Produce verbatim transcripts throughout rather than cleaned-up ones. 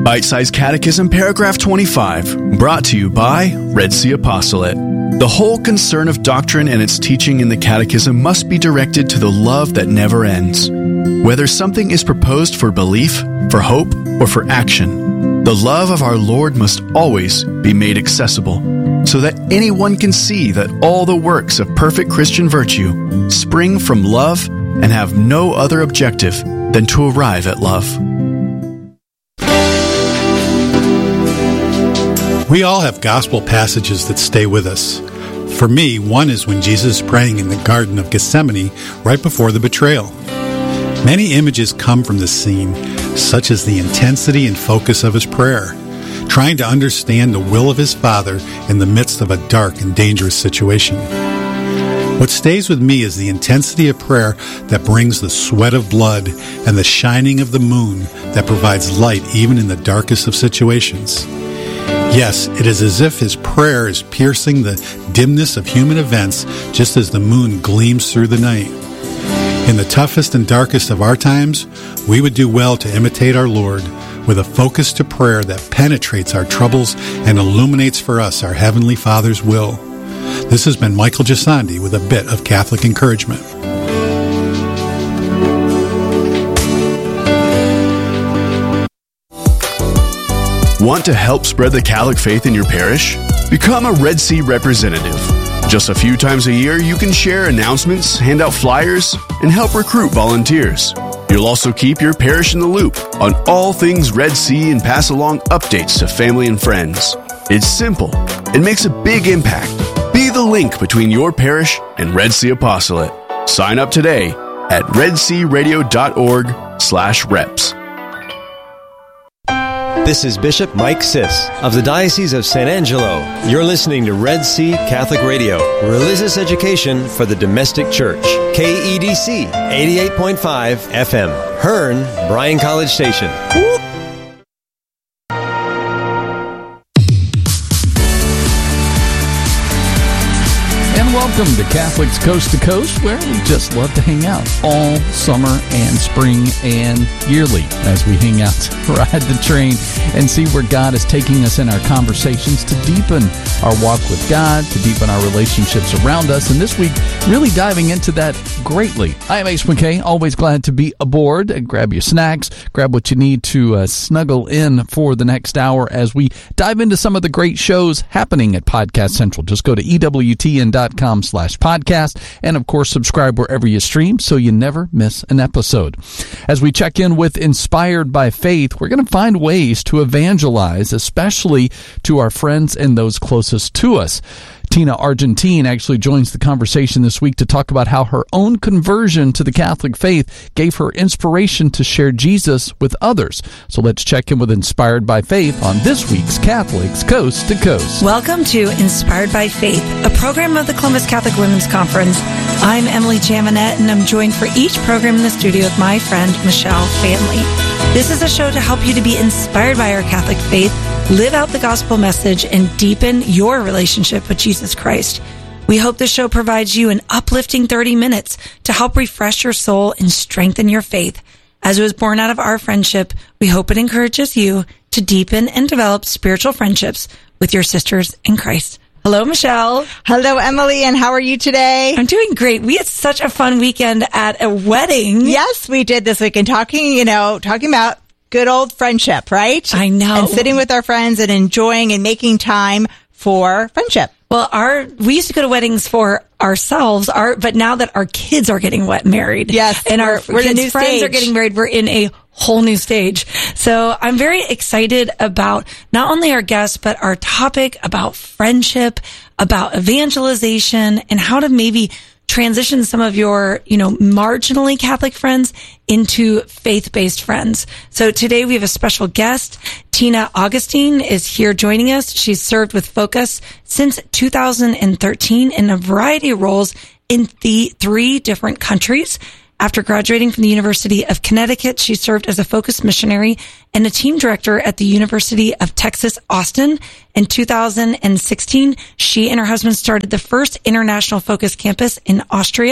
Bite-Sized Catechism, paragraph twenty-five, brought to you by Red Sea Apostolate. The whole concern of doctrine and its teaching in the Catechism must be directed to the love that never ends. Whether something is proposed for belief, for hope, or for action, the love of our Lord must always be made accessible, so that anyone can see that all the works of perfect Christian virtue spring from love and have no other objective than to arrive at love. We all have gospel passages that stay with us. For me, one is when Jesus is praying in the Garden of Gethsemane right before the betrayal. Many images come from this scene, such as the intensity and focus of his prayer, trying to understand the will of his Father in the midst of a dark and dangerous situation. What stays with me is the intensity of prayer that brings the sweat of blood and the shining of the moon that provides light even in the darkest of situations. Yes, it is as if his prayer is piercing the dimness of human events just as the moon gleams through the night. In the toughest and darkest of our times, we would do well to imitate our Lord with a focus to prayer that penetrates our troubles and illuminates for us our Heavenly Father's will. This has been Michael Gisandi with a bit of Catholic encouragement. Want to help spread the Catholic faith in your parish? Become a Red Sea representative. Just a few times a year, you can share announcements, hand out flyers, and help recruit volunteers. You'll also keep your parish in the loop on all things Red Sea and pass along updates to family and friends. It's simple. It makes a big impact. Be the link between your parish and Red Sea Apostolate. Sign up today at redsearadio.org slash reps. This is Bishop Mike Siss of the Diocese of San Angelo. You're listening to Red Sea Catholic Radio, religious education for the domestic church. K E D C eighty-eight point five F M, Hearn, Bryan College Station. Whoop. Welcome to Catholics Coast to Coast, where we just love to hang out all summer and spring and yearly as we hang out, ride the train, and see where God is taking us in our conversations to deepen our walk with God, to deepen our relationships around us. And this week, really diving into that greatly. I am Ace McKay, always glad to be aboard. And grab your snacks, grab what you need to uh, snuggle in for the next hour as we dive into some of the great shows happening at Podcast Central. Just go to E W T N dot com slash podcast, and of course subscribe wherever you stream so you never miss an episode. As we check in with Inspired by Faith, we're going to find ways to evangelize, especially to our friends and those closest to us. Tina Argentine actually joins the conversation this week to talk about how her own conversion to the Catholic faith gave her inspiration to share Jesus with others. So let's check in with Inspired by Faith on this week's Catholics Coast to Coast. Welcome to Inspired by Faith, a program of the Columbus Catholic Women's Conference. I'm Emily Jaminet, and I'm joined for each program in the studio with my friend Michelle Fanley. This is a show to help you to be inspired by our Catholic faith, live out the gospel message, and deepen your relationship with Jesus Christ. We hope this show provides you an uplifting thirty minutes to help refresh your soul and strengthen your faith. As it was born out of our friendship, we hope it encourages you to deepen and develop spiritual friendships with your sisters in Christ. Hello, Michelle. Hello, Emily, and how are you today? I'm doing great. We had such a fun weekend at a wedding. Yes, we did this weekend, talking, you know, talking about good old friendship, right? I know. And sitting with our friends and enjoying and making time for friendship. Well, our we used to go to weddings for ourselves, our but now that our kids are getting wet married, yes, and our we're, we're kids' in a new friends stage. are getting married, we're in a whole new stage. So I'm very excited about not only our guests, but our topic about friendship, about evangelization, and how to maybe transition some of your, you know, marginally Catholic friends into faith-based friends. So today we have a special guest. Tina Augustine is here joining us. She's served with Focus since two thousand thirteen in a variety of roles in the three different countries. After graduating from the University of Connecticut, she served as a Focus missionary and a team director at the University of Texas, Austin. In two thousand sixteen, she and her husband started the first international Focus campus in Austria.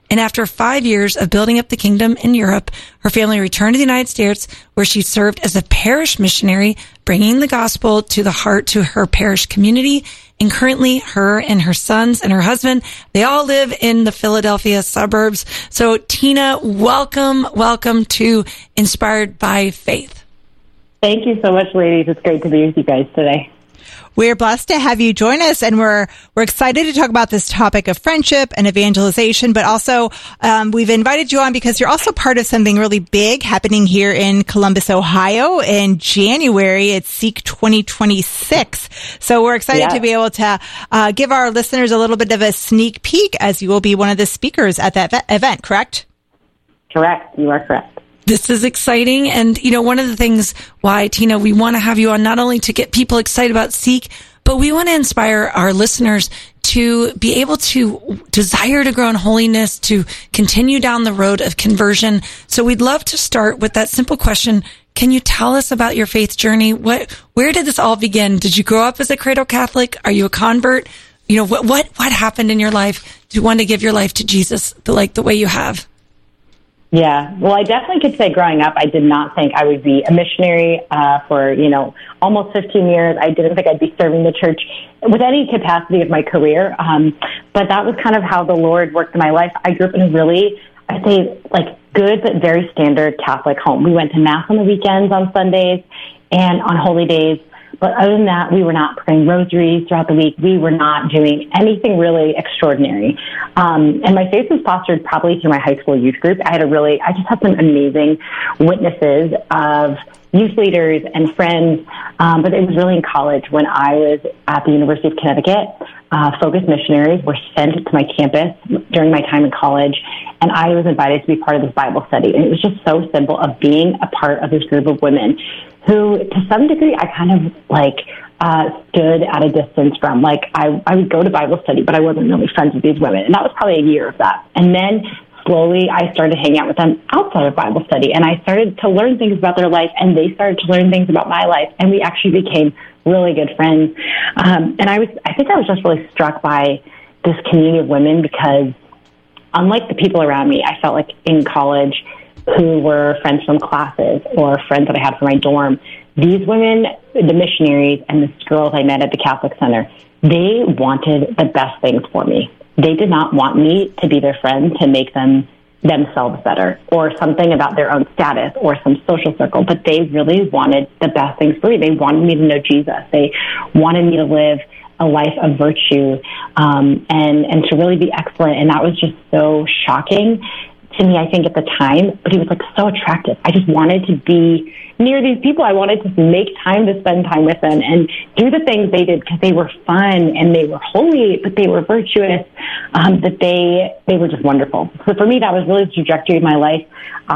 And after five years of building up the kingdom in Europe, her family returned to the United States, where she served as a parish missionary, bringing the gospel to the heart to her parish community. And currently, her and her sons and her husband, they all live in the Philadelphia suburbs. So, Tina, welcome, welcome to Inspired by Faith. Thank you so much, ladies. It's great to be with you guys today. We're blessed to have you join us, and we're we're excited to talk about this topic of friendship and evangelization, but also um, we've invited you on because you're also part of something really big happening here in Columbus, Ohio in January. It's Seek twenty twenty-six. So we're excited yeah. to be able to uh, give our listeners a little bit of a sneak peek, as you will be one of the speakers at that event, correct? Correct. You are correct. This is exciting. And, you know, one of the things why, Tina, we want to have you on not only to get people excited about Seek, but we want to inspire our listeners to be able to desire to grow in holiness, to continue down the road of conversion. So we'd love to start with that simple question. Can you tell us about your faith journey? What, where did this all begin? Did you grow up as a cradle Catholic? Are you a convert? You know, what, what, what happened in your life? Do you want to give your life to Jesus the, like the way you have? Yeah, well, I definitely could say growing up, I did not think I would be a missionary uh, for, you know, almost fifteen years. I didn't think I'd be serving the church with any capacity of my career. Um, but that was kind of how the Lord worked in my life. I grew up in a really, I'd say, like, good but very standard Catholic home. We went to Mass on the weekends, on Sundays, and on holy days. But other than that, we were not praying rosaries throughout the week. We were not doing anything really extraordinary. Um, and my faith was fostered probably through my high school youth group. I had a really, I just had some amazing witnesses of youth leaders and friends. Um, but it was really in college when I was at the University of Connecticut. Uh, Focus missionaries were sent to my campus during my time in college, and I was invited to be part of this Bible study. And it was just so simple of being a part of this group of women who, to some degree, I kind of like uh, stood at a distance from. Like, I, I would go to Bible study, but I wasn't really friends with these women. And that was probably a year of that. And then slowly I started hanging out with them outside of Bible study, and I started to learn things about their life, and they started to learn things about my life, and we actually became really good friends. Um, and I was, I think I was just really struck by this community of women because, unlike the people around me, I felt like in college who were friends from classes or friends that I had from my dorm, these women, the missionaries and the girls I met at the Catholic Center, they wanted the best things for me. They did not want me to be their friend to make them themselves better or something about their own status or some social circle, but they really wanted the best things for me. They wanted me to know Jesus. They wanted me to live a life of virtue um, and, and to really be excellent. And that was just so shocking to me, I think, at the time, but he was like so attractive. I just wanted to be near these people. I wanted to make time to spend time with them and do the things they did because they were fun and they were holy, but they were virtuous, um, that they, they were just wonderful. So for me, that was really the trajectory of my life.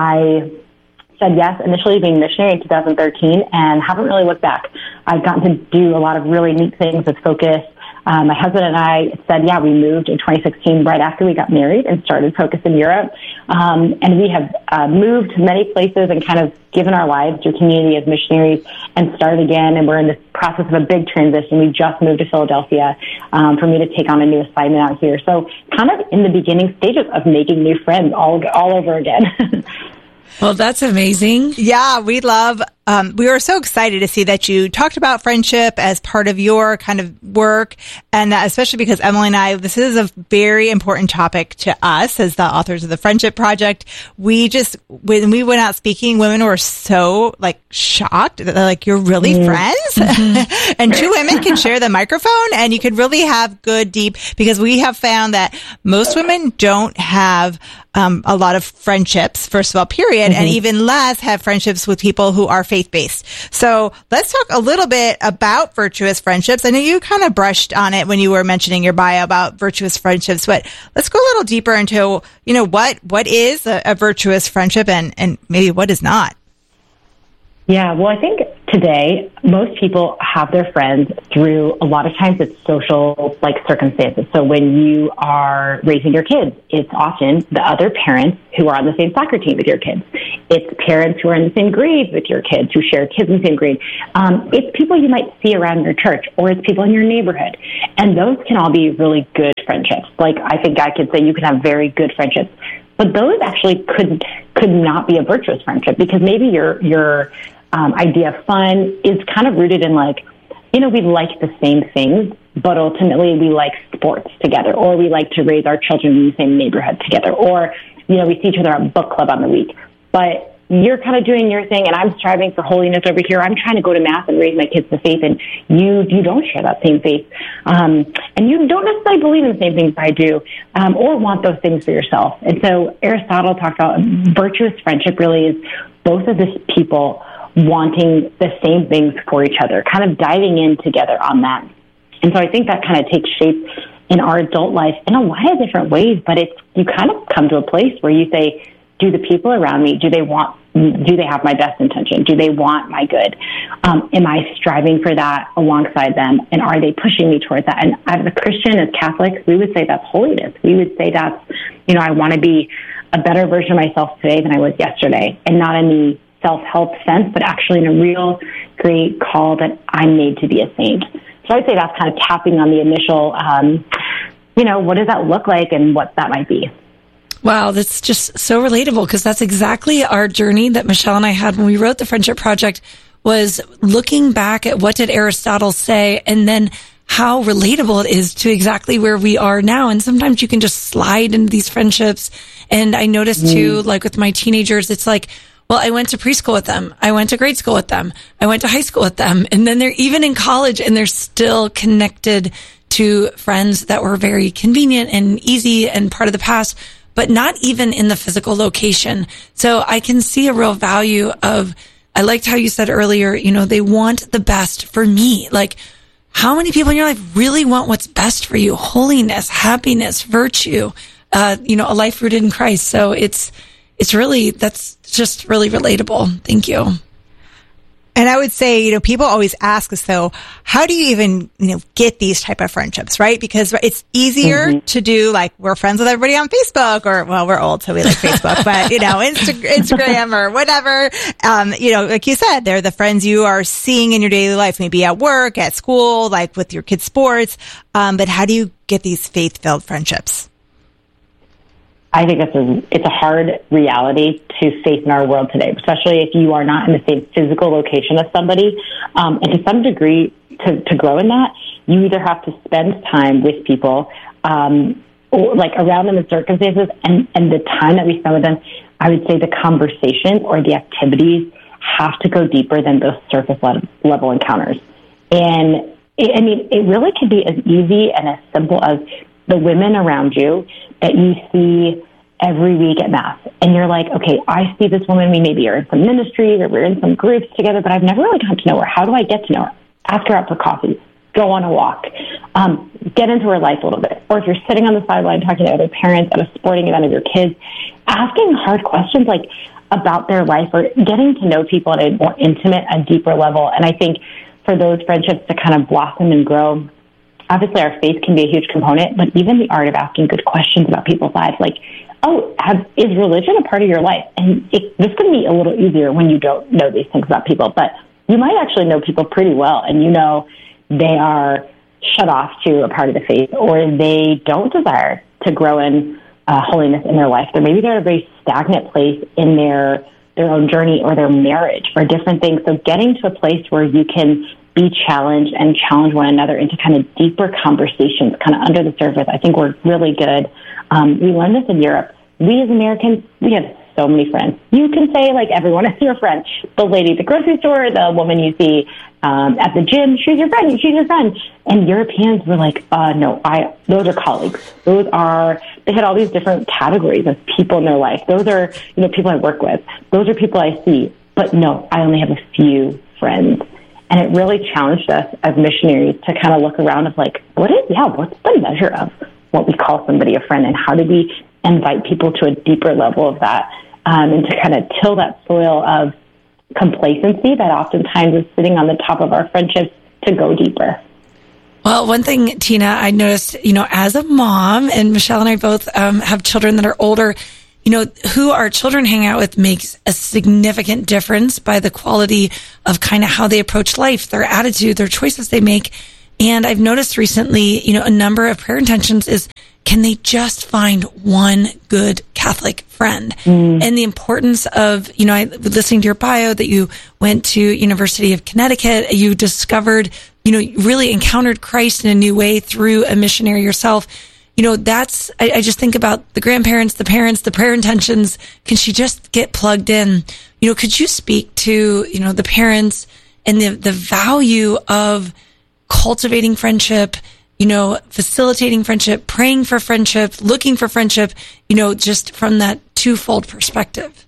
I said yes, initially being missionary in two thousand thirteen, and haven't really looked back. I've gotten to do a lot of really neat things with Focus. Um, my husband and I said, yeah, we moved in twenty sixteen right after we got married and started Focus in Europe. Um, and we have uh, moved to many places and kind of given our lives to a community as missionaries and started again. And we're in the process of a big transition. We just moved to Philadelphia um, for me to take on a new assignment out here. So kind of in the beginning stages of making new friends all, all over again. Well, that's amazing. Yeah, we love, um, we were so excited to see that you talked about friendship as part of your kind of work. And that especially because Emily and I, this is a very important topic to us as the authors of the Friendship Project. We just, when we went out speaking, women were so like shocked that they're like, you're really mm. friends? Mm-hmm. And two women can share the microphone and you could really have good, deep, because we have found that most women don't have Um, a lot of friendships, first of all, period, mm-hmm. and even less have friendships with people who are faith-based. So let's talk a little bit about virtuous friendships. I know you kind of brushed on it when you were mentioning your bio about virtuous friendships, but let's go a little deeper into, you know, what what is a, a virtuous friendship and, and maybe what is not. Yeah, well, I think today, most people have their friends through, a lot of times it's social like circumstances. So when you are raising your kids, it's often the other parents who are on the same soccer team with your kids. It's parents who are in the same grade with your kids, who share kids in the same grade. Um, it's people you might see around your church, or it's people in your neighborhood. And those can all be really good friendships. Like, I think I could say you can have very good friendships. But those actually could could not be a virtuous friendship, because maybe your your um, idea of fun is kind of rooted in, like, you know, we like the same things, but ultimately we like sports together, or we like to raise our children in the same neighborhood together, or, you know, we see each other at book club on the week. But you're kind of doing your thing, and I'm striving for holiness over here. I'm trying to go to Mass and raise my kids to faith, and you you don't share that same faith. Um, and you don't necessarily believe in the same things I do, um, or want those things for yourself. And so Aristotle talked about virtuous friendship really is both of these people wanting the same things for each other, kind of diving in together on that. And so I think that kind of takes shape in our adult life in a lot of different ways, but it's, you kind of come to a place where you say, do the people around me, do they want, do they have my best intention? Do they want my good? Um, am I striving for that alongside them? And are they pushing me towards that? And as a Christian, as Catholics, we would say that's holiness. We would say that's, you know, I want to be a better version of myself today than I was yesterday, and not in the self-help sense, but actually in a real great call that I'm made to be a saint. So I'd say that's kind of tapping on the initial, um, you know, what does that look like and what that might be. Wow, that's just so relatable, because that's exactly our journey that Michelle and I had when we wrote the Friendship Project, was looking back at what did Aristotle say, and then how relatable it is to exactly where we are now. And sometimes you can just slide into these friendships. And I noticed mm. too, like with my teenagers, it's like, well, I went to preschool with them. I went to grade school with them. I went to high school with them. And then they're even in college, and they're still connected to friends that were very convenient and easy and part of the past, but not even in the physical location. So I can see a real value of, I liked how you said earlier, you know, they want the best for me. Like, how many people in your life really want what's best for you? Holiness, happiness, virtue, uh, you know, a life rooted in Christ. So it's, it's really, that's just really relatable. Thank you. And I would say, you know, people always ask us, though, how do you even, you know, get these type of friendships, right? Because it's easier mm-hmm. to do, like, we're friends with everybody on Facebook, or, well, we're old, so we like Facebook, but, you know, Insta- Instagram or whatever. Um, you know, like you said, they're the friends you are seeing in your daily life, maybe at work, at school, like with your kids' sports. Um, but how do you get these faith-filled friendships? I think it's a, it's a hard reality to face in our world today, especially if you are not in the same physical location as somebody. Um, and to some degree, to, to grow in that, you either have to spend time with people, um, or like around them in circumstances, and, and the time that we spend with them, I would say the conversation or the activities have to go deeper than those surface level encounters. And it, I mean, it really can be as easy and as simple as the women around you that you see every week at Mass. And you're like, okay, I see this woman, we maybe are in some ministries or we're in some groups together, but I've never really gotten to know her. How do I get to know her? Ask her out for coffee, go on a walk, um, get into her life a little bit. Or if you're sitting on the sideline talking to other parents at a sporting event of your kids, asking hard questions like about their life, or getting to know people at a more intimate and deeper level. And I think for those friendships to kind of blossom and grow, obviously our faith can be a huge component, but even the art of asking good questions about people's lives, like, oh, have, is religion a part of your life? And it, this can be a little easier when you don't know these things about people, but you might actually know people pretty well, and you know they are shut off to a part of the faith, or they don't desire to grow in uh, holiness in their life. Or maybe they're at a very stagnant place in their, their own journey or their marriage or different things. So getting to a place where you can be challenged and challenge one another into kind of deeper conversations, kind of under the surface, I think we're really good. Um, we learned this in Europe. We as Americans, we have so many friends. You can say, like, everyone is your friend. The lady at the grocery store, the woman you see um, at the gym, she's your friend, she's your friend. And Europeans were like, uh, no, I. those are colleagues. Those are, they had all these different categories of people in their life. Those are, you know, people I work with. Those are people I see. But no, I only have a few friends. And it really challenged us as missionaries to kind of look around of like, what is, yeah, what's the measure of what we call somebody a friend, and how do we invite people to a deeper level of that, um, and to kind of till that soil of complacency that oftentimes is sitting on the top of our friendships to go deeper. Well, one thing, Tina, I noticed, you know, as a mom, and Michelle and I both um, have children that are older, you know, who our children hang out with makes a significant difference by the quality of kind of how they approach life, their attitude, their choices they make. And I've noticed recently, you know, a number of prayer intentions is, can they just find one good Catholic friend? Mm. And the importance of, you know, I listening to your bio that you went to University of Connecticut, you discovered, you know, really encountered Christ in a new way through a missionary yourself. You know, that's, I, I just think about the grandparents, the parents, the prayer intentions. Can she just get plugged in? You know, could you speak to, you know, the parents and the, the value of cultivating friendship, you know, facilitating friendship, praying for friendship, looking for friendship, you know, just from that twofold perspective?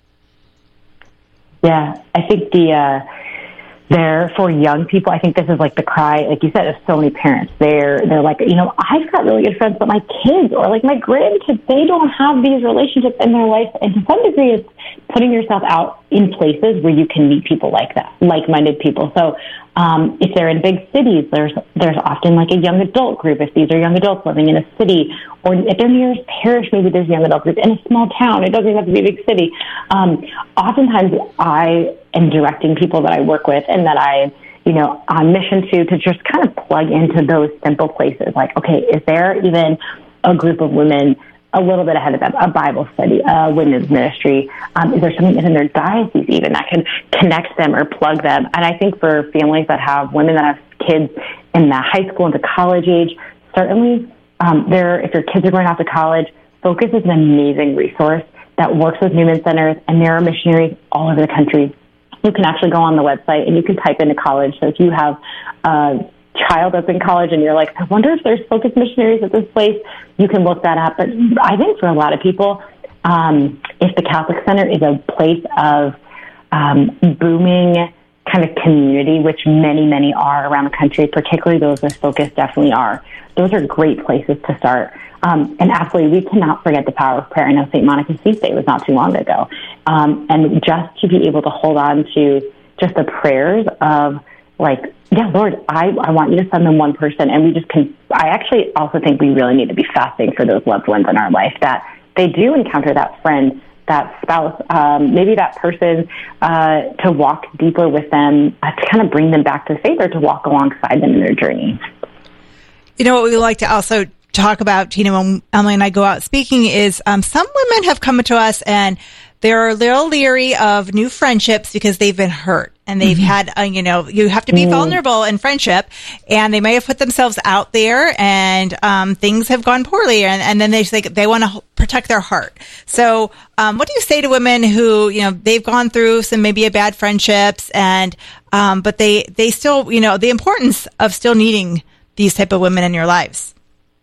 Yeah, I think the, uh, there for young people, I think this is like the cry, like you said, of so many parents. They're, they're like, you know, I've got really good friends, but my kids or like my grandkids, they don't have these relationships in their life. And to some degree, it's putting yourself out in places where you can meet people like that, like-minded people. So, um, if they're in big cities, there's, there's often like a young adult group. If these are young adults living in a city, or if they're near a parish, maybe there's a young adult group in a small town. It doesn't even have to be a big city. Um, oftentimes I am directing people that I work with and that I, you know, on mission to, to just kind of plug into those simple places. Like, okay, is there even a group of women a little bit ahead of them, a Bible study, a women's ministry? Um, is there something in their diocese even that can connect them or plug them? And I think for families that have women that have kids in the high school into college age, certainly um, there, if your kids are going off to college, Focus is an amazing resource that works with Newman Centers, and there are missionaries all over the country. You can actually go on the website and you can type into college. So if you have a child that's in college and you're like, I wonder if there's Focus missionaries at this place, you can look that up. But I think for a lot of people, um, if the Catholic Center is a place of um, booming kind of community, which many, many are around the country, particularly those with Focus definitely are, those are great places to start. Um, and absolutely, we cannot forget the power of prayer. I know Saint Monica's feast day was not too long ago. Um, and just to be able to hold on to just the prayers of, like, yeah, Lord, I, I want you to send them one person. And we just can, I actually also think we really need to be fasting for those loved ones in our life, that they do encounter that friend, that spouse, um, maybe that person, uh, to walk deeper with them, uh, to kind of bring them back to faith, or to walk alongside them in their journey. You know what we like to also talk about, you know, when Emily and I go out speaking, is um, some women have come to us and they're a little leery of new friendships because they've been hurt and they've mm-hmm. had, uh, you know, you have to be mm. vulnerable in friendship, and they may have put themselves out there and um, things have gone poorly, and, and then they say they want to protect their heart. So um, what do you say to women who, you know, they've gone through some maybe a bad friendships, and um, but they, they still, you know, the importance of still needing these type of women in your lives?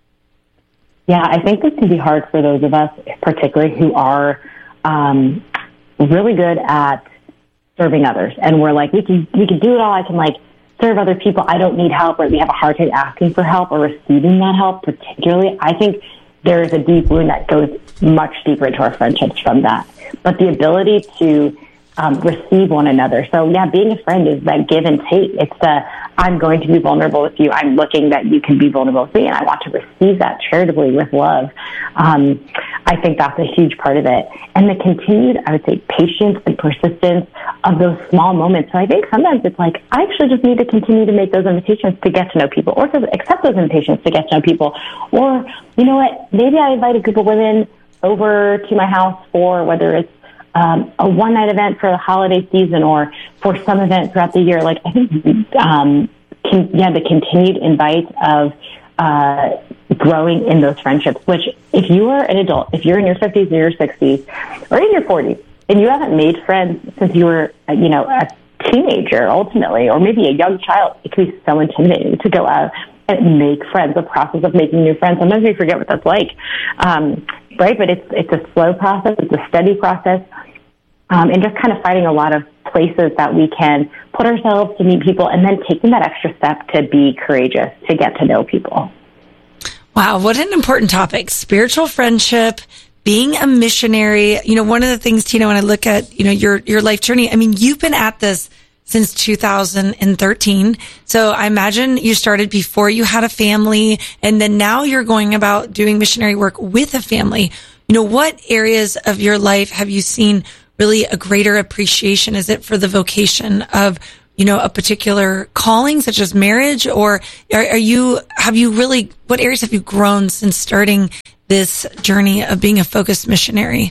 Yeah, I think this can be hard for those of us, particularly who are um, really good at serving others. And we're like, we can we can do it all. I can, like, serve other people. I don't need help. Or we have a hard time asking for help or receiving that help, particularly. I think there is a deep wound that goes much deeper into our friendships from that. But the ability to um, receive one another. So, yeah, being a friend is that give and take. It's the, I'm going to be vulnerable with you. I'm looking that you can be vulnerable with me, and I want to receive that charitably with love. Um, I think that's a huge part of it. And the continued, I would say, patience and persistence of those small moments. So I think sometimes it's like, I actually just need to continue to make those invitations to get to know people, or to accept those invitations to get to know people. Or, you know what, maybe I invite a group of women over to my house for, whether it's Um, a one-night event for the holiday season or for some event throughout the year. Like, I think, um, can, yeah, the continued invite of uh, growing in those friendships, which if you are an adult, if you're in your fifties or your sixties or in your forties, and you haven't made friends since you were, you know, a teenager ultimately, or maybe a young child, it can be so intimidating to go out and make friends, the process of making new friends. Sometimes we forget what that's like, um, right? But it's it's a slow process, it's a steady process, um, and just kind of finding a lot of places that we can put ourselves to meet people, and then taking that extra step to be courageous, to get to know people. Wow, what an important topic. Spiritual friendship, being a missionary, you know, one of the things, Tina, when I look at, you know, your, your life journey, I mean, you've been at this since two thousand thirteen. So I imagine you started before you had a family, and then now you're going about doing missionary work with a family. You know, what areas of your life have you seen really a greater appreciation? Is it for the vocation of, you know, a particular calling such as marriage, or are, are you, have you really, what areas have you grown since starting this journey of being a focused missionary?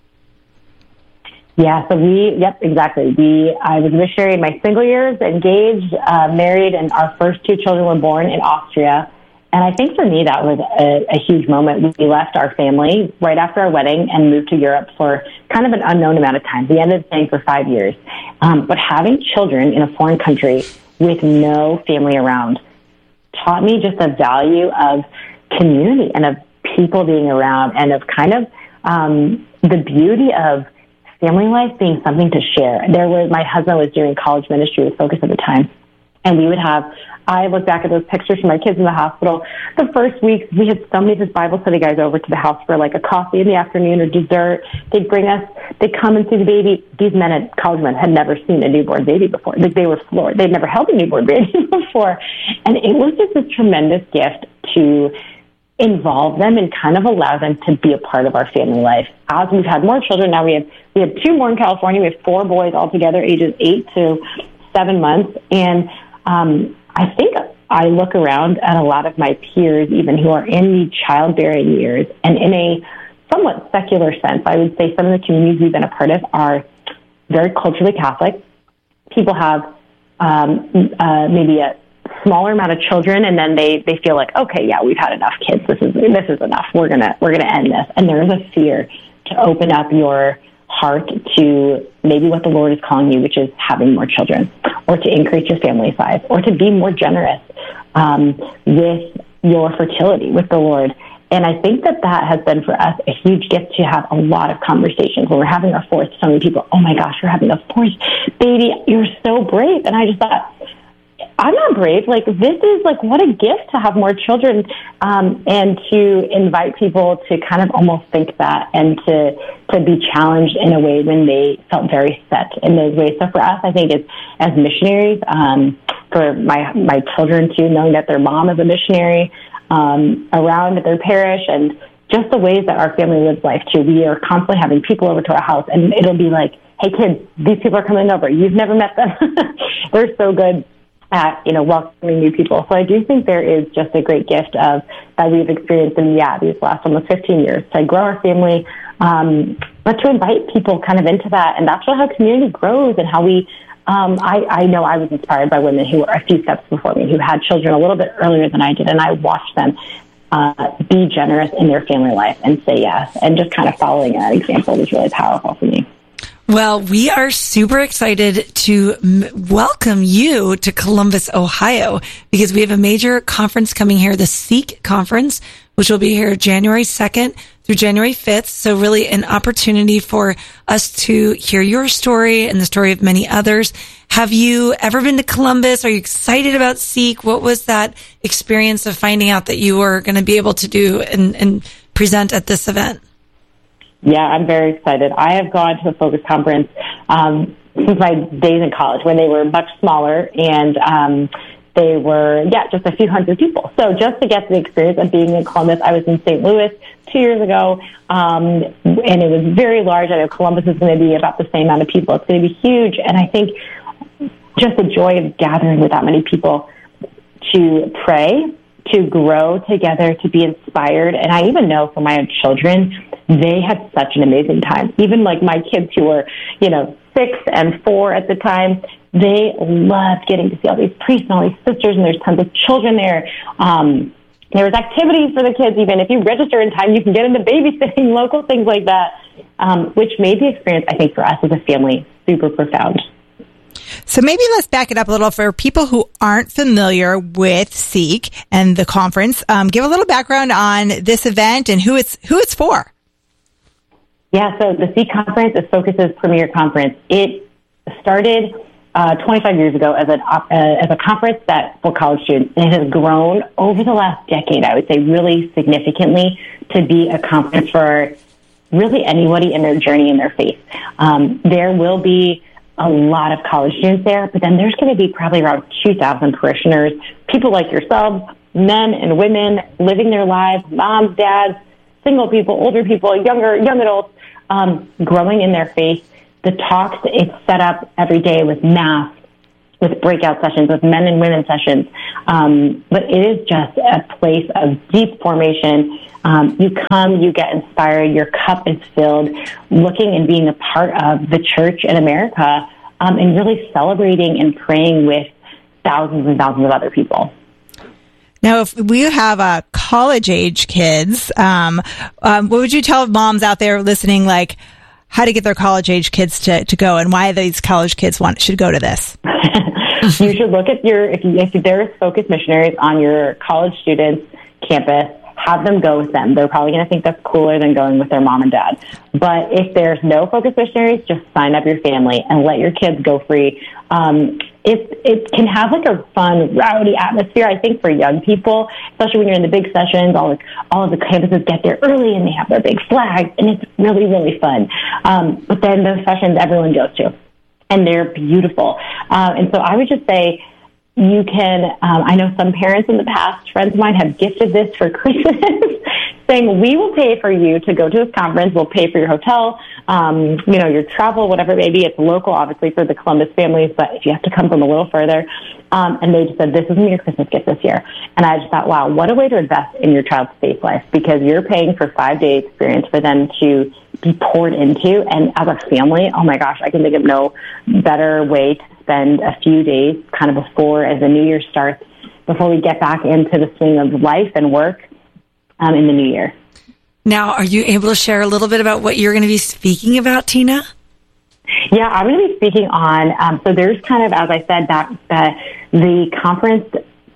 Yeah, so we, yep, exactly. We, I was a missionary in my single years, engaged, uh, married, and our first two children were born in Austria. And I think for me, that was a, a huge moment. We left our family right after our wedding and moved to Europe for kind of an unknown amount of time. We ended up staying for five years. Um, but having children in a foreign country with no family around taught me just the value of community and of people being around, and of kind of um, the beauty of family life being something to share. There was, my husband was doing college ministry with Focus at the time, and we would have, I look back at those pictures from my kids in the hospital. The first weeks, we had so many of his Bible study guys over to the house for like a coffee in the afternoon or dessert. They'd bring us, they'd come and see the baby. These men, had, college men, had never seen a newborn baby before. Like, they were floored. They'd never held a newborn baby before. And it was just a tremendous gift to involve them and kind of allow them to be a part of our family life. As we've had more children, now we have, we have two more in California. We have four boys altogether, ages eight to seven months. And, um, I think I look around at a lot of my peers, even who are in the childbearing years, and in a somewhat secular sense, I would say some of the communities we've been a part of are very culturally Catholic. People have um, uh, maybe a smaller amount of children, and then they, they feel like, okay, yeah, we've had enough kids. This is this is enough. We're gonna we're gonna end this. And there is a fear to open up your heart to maybe what the Lord is calling you, which is having more children, or to increase your family size, or to be more generous um, with your fertility with the Lord. And I think that that has been for us a huge gift to have a lot of conversations. When we're having our fourth, so many people, oh my gosh, you're having a fourth baby, you're so brave. And I just thought, I'm not brave. Like, this is like, what a gift to have more children, um, and to invite people to kind of almost think that, and to to be challenged in a way when they felt very set in those ways. So for us, I think it's, as missionaries, um, for my my children too, knowing that their mom is a missionary um, around their parish, and just the ways that our family lives life too. We are constantly having people over to our house, and it'll be like, hey kids, these people are coming over. You've never met them. They're so good at, you know, welcoming new people. So I do think there is just a great gift of that we've experienced in, yeah, these last almost fifteen years to grow our family, um, but to invite people kind of into that. And that's how community grows, and how we, um, I, I know I was inspired by women who were a few steps before me, who had children a little bit earlier than I did. And I watched them uh, be generous in their family life and say yes. And just kind of following that example was really powerful for me. Well, we are super excited to m- welcome you to Columbus, Ohio, because we have a major conference coming here, the Seek Conference, which will be here January second through January fifth. So really an opportunity for us to hear your story and the story of many others. Have you ever been to Columbus? Are you excited about Seek? What was that experience of finding out that you were going to be able to do and, and present at this event? Yeah, I'm very excited. I have gone to a Focus conference um, since my days in college, when they were much smaller, and um, they were, yeah, just a few hundred people. So just to get the experience of being in Columbus, I was in Saint Louis two years ago, um, and it was very large. I know Columbus is going to be about the same amount of people. It's going to be huge, and I think just the joy of gathering with that many people to pray, to grow together, to be inspired. And I even know for my own children, they had such an amazing time. Even like my kids who were, you know, six and four at the time, they loved getting to see all these priests and all these sisters, and there's tons of children there. Um, there was activities for the kids. Even if you register in time, you can get into babysitting, local things like that, um, which made the experience, I think, for us as a family super profound. So maybe let's back it up a little for people who aren't familiar with Seek and the conference. Um, give a little background on this event and who it's who it's for. Yeah, so the Seek Conference is Focus's premier conference. It started uh, twenty-five years ago as, an, uh, as a conference that for college students. It has grown over the last decade, I would say, really significantly to be a conference for really anybody in their journey in their faith. Um, there will be a lot of college students there, but then there's going to be probably around two thousand parishioners, people like yourselves, men and women living their lives, moms, dads, single people, older people, younger, young adults, um, growing in their faith. The talks, it's set up every day with mass, with breakout sessions, with men and women sessions. Um, but it is just a place of deep formation. Um, you come, you get inspired, your cup is filled, looking and being a part of the church in America, um, and really celebrating and praying with thousands and thousands of other people. Now, if we have uh, college-age kids, um, um, what would you tell moms out there listening, like, how to get their college-age kids to, to go, and why these college kids want should go to this? You should look at your, if, you, if there's Focus Missionaries on your college students' campus, have them go with them. They're probably going to think that's cooler than going with their mom and dad. But if there's no Focus Missionaries, just sign up your family and let your kids go free. Um, it, it can have like a fun, rowdy atmosphere, I think, for young people, especially when you're in the big sessions. All, all of the campuses get there early and they have their big flags, and it's really, really fun. Um, but then those sessions everyone goes to, and they're beautiful. Uh, and so I would just say, you can, um, I know some parents in the past, friends of mine, have gifted this for Christmas, saying, we will pay for you to go to this conference. We'll pay for your hotel, um, you know, your travel, whatever it may be. It's local, obviously, for the Columbus families, but if you have to come from a little further. Um, and they just said, this is your Christmas gift this year. And I just thought, wow, what a way to invest in your child's faith life, because you're paying for five-day experience for them to be poured into. And as a family, oh my gosh, I can think of no better way to spend a few days kind of before, as the new year starts, before we get back into the swing of life and work um, in the new year. Now, are you able to share a little bit about what you're going to be speaking about, Tina? Yeah, I'm going to be speaking on, um, so there's kind of, as I said, that uh, the conference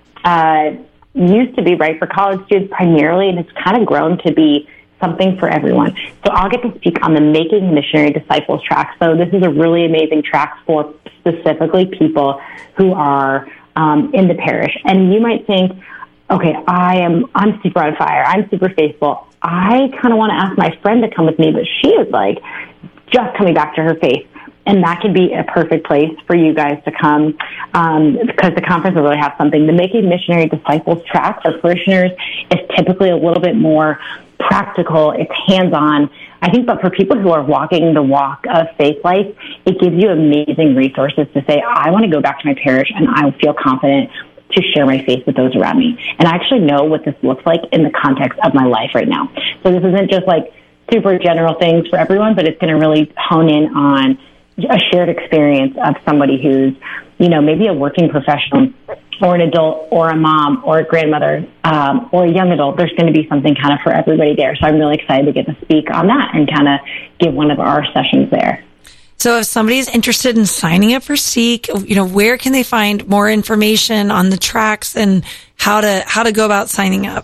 uh, used to be, right, for college students primarily, and it's kind of grown to be something for everyone. So I'll get to speak on the Making Missionary Disciples track. So this is a really amazing track for specifically people who are um, in the parish. And you might think, okay, I am, I'm super on fire. I'm super faithful. I kind of want to ask my friend to come with me, but she is like just coming back to her faith. And that could be a perfect place for you guys to come, um, because the conference will really have something. The Making Missionary Disciples track for parishioners is typically a little bit more practical. It's hands-on. I think, but for people who are walking the walk of faith life, it gives you amazing resources to say, I want to go back to my parish and I feel confident to share my faith with those around me. And I actually know what this looks like in the context of my life right now. So this isn't just like super general things for everyone, but it's going to really hone in on a shared experience of somebody who's, you know, maybe a working professional or an adult or a mom or a grandmother um, or a young adult. There's going to be something kind of for everybody there. So I'm really excited to get to speak on that and kind of give one of our sessions there. So if somebody's interested in signing up for Seek, you know, where can they find more information on the tracks and how to how to go about signing up?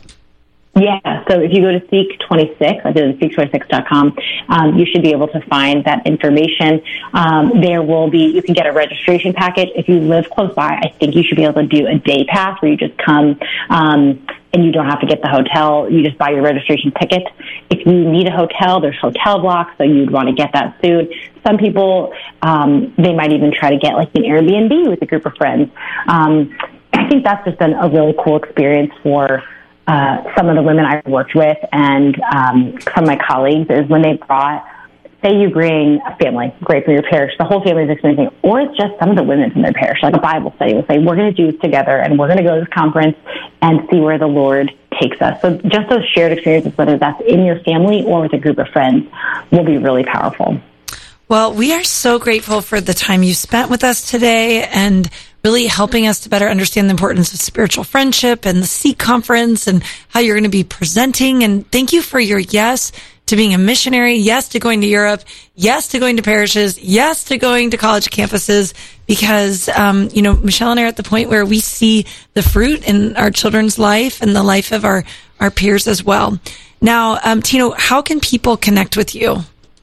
Yeah, so if you go to Seek twenty-six, I did it seek twenty-six dot com, um, you should be able to find that information. Um, there will be, you can get a registration package. If you live close by, I think you should be able to do a day pass where you just come um, and you don't have to get the hotel. You just buy your registration ticket. If you need a hotel, there's hotel blocks, so you'd want to get that soon. Some people, um, they might even try to get like an Airbnb with a group of friends. Um, I think that's just been a really cool experience for Uh, some of the women I've worked with and um, some of my colleagues is when they brought, say you bring a family, great for your parish, the whole family is experiencing, or it's just some of the women from their parish, like a Bible study will say, we're going to do this together and we're going to go to this conference and see where the Lord takes us. So just those shared experiences, whether that's in your family or with a group of friends, will be really powerful. Well, we are so grateful for the time you spent with us today and really helping us to better understand the importance of spiritual friendship and the Seek conference and how you're going to be presenting. And thank you for your yes to being a missionary, yes to going to Europe, yes to going to parishes, yes to going to college campuses, because, um, you know, Michelle and I are at the point where we see the fruit in our children's life and the life of our, our peers as well. Now, um, Tino, how can people connect with you?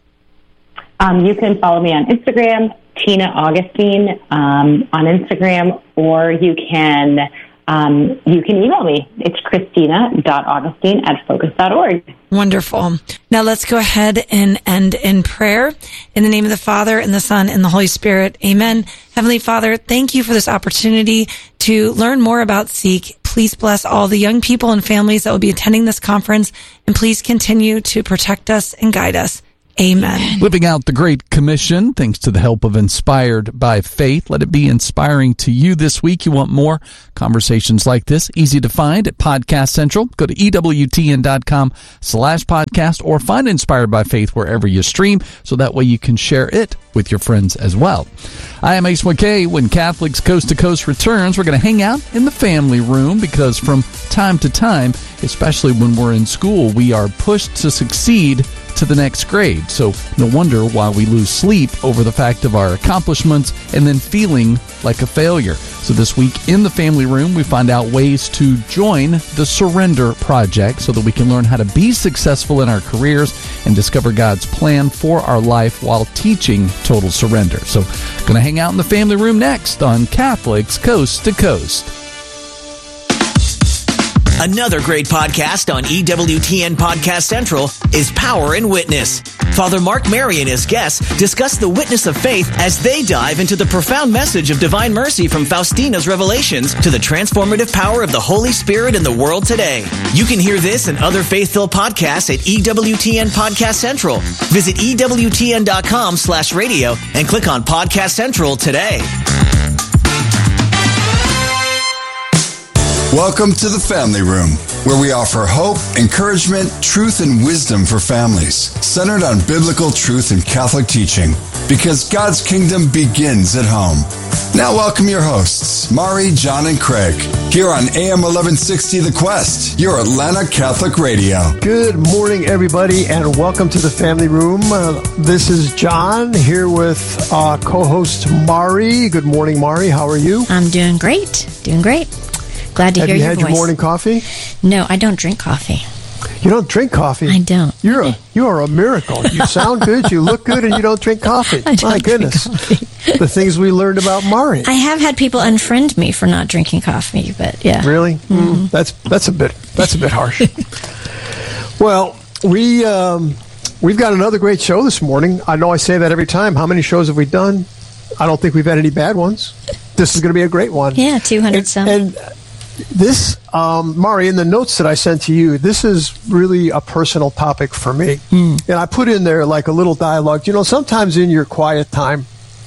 Um, you can follow me on Instagram, Tina Augustine, um, on Instagram, or you can um, you can email me. It's christina.augustine at focus dot org. Wonderful. Now let's go ahead and end in prayer. In the name of the Father, and the Son, and the Holy Spirit. Amen. Heavenly Father, thank you for this opportunity to learn more about Seek. Please bless all the young people and families that will be attending this conference, and please continue to protect us and guide us. Amen. Living out the Great Commission, thanks to the help of Inspired by Faith. Let it be inspiring to you this week. You want more conversations like this? Easy to find at Podcast Central. Go to ewtn.com slash podcast or find Inspired by Faith wherever you stream, so that way you can share it with your friends as well. I am Ace McKay. When Catholics Coast to Coast returns, we're going to hang out in the family room, because from time to time, especially when we're in school, we are pushed to succeed to the next grade. So no wonder why we lose sleep over the fact of our accomplishments and then feeling like a failure. So this week in the family room, we find out ways to join the Surrender Project so that we can learn how to be successful in our careers and discover God's plan for our life while teaching total surrender. So going to hang out in the family room next on Catholics Coast to Coast. Another great podcast on E W T N Podcast Central is Power and Witness. Father Mark Mary and his guests discuss the witness of faith as they dive into the profound message of divine mercy from Faustina's revelations to the transformative power of the Holy Spirit in the world today. You can hear this and other faith-filled podcasts at E W T N Podcast Central. Visit E W T N dot com slash radio and click on Podcast Central today. Welcome to the Family Room, where we offer hope, encouragement, truth, and wisdom for families, centered on biblical truth and Catholic teaching, because God's kingdom begins at home. Now welcome your hosts, Mari, John, and Craig, here on A M eleven sixty The Quest, your Atlanta Catholic radio. Good morning, everybody, and welcome to the Family Room. Uh, this is John, here with uh, co-host Mari. Good morning, Mari. How are you? I'm doing great. Doing great. Glad to Have hear you your had voice. your morning coffee? No, I don't drink coffee. You don't drink coffee? I don't. You're a you are a miracle. You sound good, you look good, and you don't drink coffee. I don't My goodness. drink coffee. The things we learned about Mari. I have had people unfriend me for not drinking coffee, but yeah. Really? Mm-hmm. That's that's a bit that's a bit harsh. Well, we um, we've got another great show this morning. I know I say that every time. How many shows have we done? I don't think we've had any bad ones. This is going to be a great one. Yeah, two hundred and, some. And this, um, Mari, in the notes that I sent to you, this is really a personal topic for me. Mm. And I put in there like a little dialogue. You know, sometimes in your quiet time,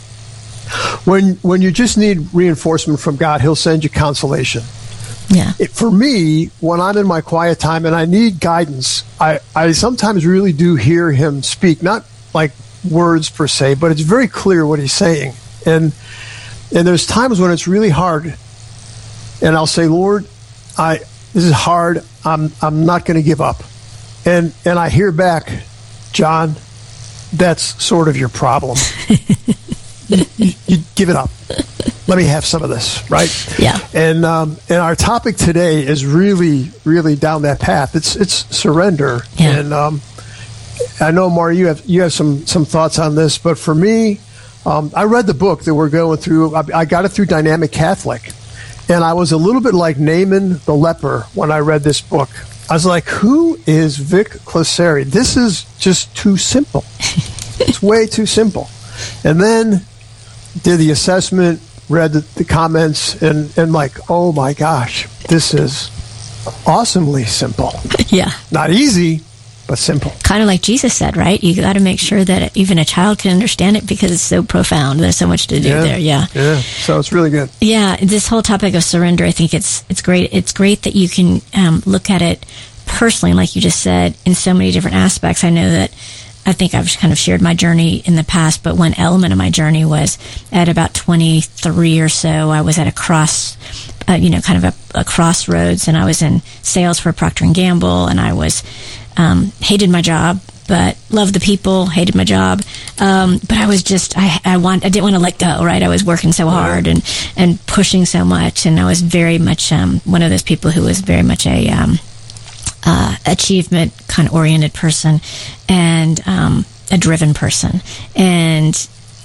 when when you just need reinforcement from God, He'll send you consolation. Yeah. It, for me, when I'm in my quiet time and I need guidance, I, I sometimes really do hear Him speak, not like words per se, but it's very clear what He's saying. And and there's times when it's really hard. And I'll say, Lord, I this is hard. I'm I'm not going to give up. And and I hear back, John, that's sort of your problem. you, you, you give it up. Let me have some of this, right? Yeah. And um, and our topic today is really, really down that path. It's it's surrender. Yeah. And um, I know, Mari, you have you have some some thoughts on this, but for me, um, I read the book that we're going through. I, I got it through Dynamic Catholic. And I was a little bit like Naaman the leper when I read this book. I was like, who is Vic Closari? This is just too simple. It's way too simple. And then did the assessment, read the, the comments, and, and like, oh my gosh, this is awesomely simple. Yeah. Not easy, but simple. Kind of like Jesus said, right? You got to make sure that even a child can understand it because it's so profound. There's so much to do yeah. there. Yeah. Yeah. So it's really good. Yeah. This whole topic of surrender, I think it's it's great. It's great that you can um, look at it personally, like you just said, in so many different aspects. I know that I think I've kind of shared my journey in the past, but one element of my journey was at about twenty-three or so, I was at a cross, uh, you know, kind of a, a crossroads, and I was in sales for Procter and Gamble, and I was um, hated my job, but loved the people, hated my job. Um, but I was just, I, I want, I didn't want to let go, right? I was working so hard and, and pushing so much. And I was very much, um, one of those people who was very much a, um, uh, achievement kind of oriented person and, um, a driven person. And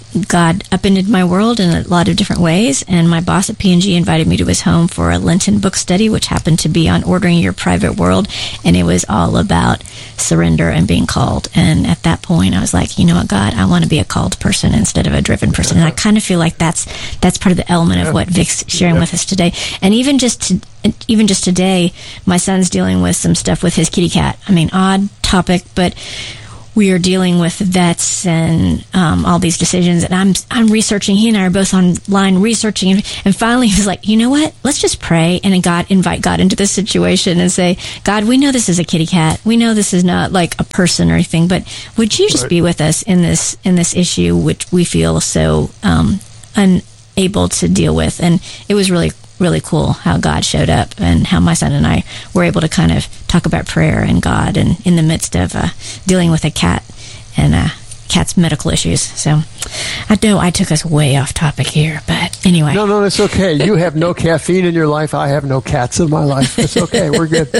God upended my world in a lot of different ways, and my boss at P and G invited me to his home for a Lenten book study, which happened to be on ordering your private world, and it was all about surrender and being called. And at that point, I was like, you know what, God, I want to be a called person instead of a driven person. And I kind of feel like that's that's part of the element of what Vic's sharing yeah. with us today. And even just to, even just today, my son's dealing with some stuff with his kitty cat. I mean, odd topic, but we are dealing with vets and um, all these decisions, and I'm I'm researching. He and I are both online researching, and, and finally he was like, you know what? Let's just pray and God invite God into this situation and say, God, we know this is a kitty cat. We know this is not like a person or anything, but would you just right. be with us in this in this issue, which we feel so um, unable to deal with? And it was really really cool how God showed up and how my son and I were able to kind of talk about prayer and God and in the midst of uh, dealing with a cat and uh, cat's medical issues. So I know I took us way off topic here, but anyway. No, no, it's okay. You have no caffeine in your life. I have no cats in my life. It's okay. We're good.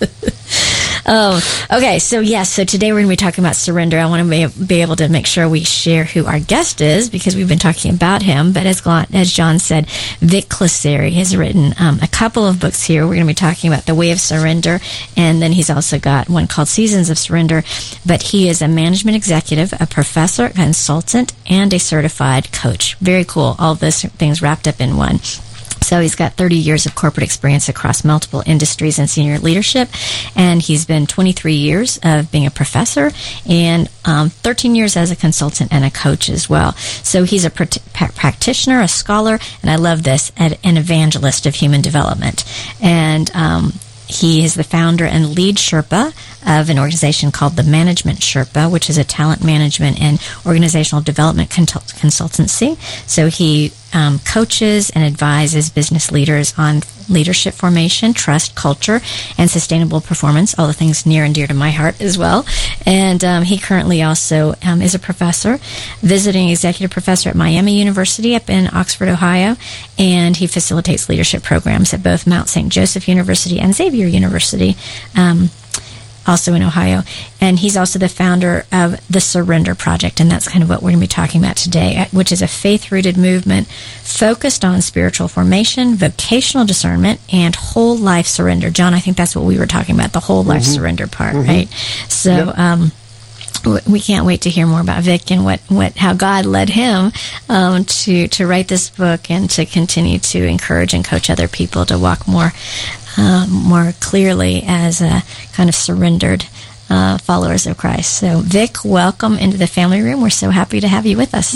Oh, okay. So yes, so today we're going to be talking about surrender. I want to be, be able to make sure we share who our guest is because we've been talking about him. But as as John said, Vic Clisari has written um, a couple of books here. We're going to be talking about The Way of Surrender, and then he's also got one called Seasons of Surrender. But he is a management executive, a professor, a consultant, and a certified coach. Very cool. All of those things wrapped up in one. So he's got thirty years of corporate experience across multiple industries and senior leadership, and he's been twenty-three years of being a professor and um, thirteen years as a consultant and a coach as well. So he's a pr- practitioner, a scholar, and I love this, an evangelist of human development. And um, he is the founder and lead Sherpa of an organization called the Management Sherpa, which is a talent management and organizational development consult- consultancy. So he um, coaches and advises business leaders on leadership formation, trust, culture, and sustainable performance, all the things near and dear to my heart as well. And um, he currently also um, is a professor, visiting executive professor at Miami University up in Oxford, Ohio, and he facilitates leadership programs at both Mount Saint Joseph University and Xavier University, um, also in Ohio. And he's also the founder of the Surrender Project, and that's kind of what we're going to be talking about today, which is a faith-rooted movement focused on spiritual formation, vocational discernment, and whole life surrender. John, I think that's what we were talking about, the whole life mm-hmm. surrender part, mm-hmm. right? So yep. um, we can't wait to hear more about Vic and what, what how God led him um, to, to write this book and to continue to encourage and coach other people to walk more Uh, more clearly as a kind of surrendered uh, followers of Christ. So, Vic, welcome into the family room. We're so happy to have you with us.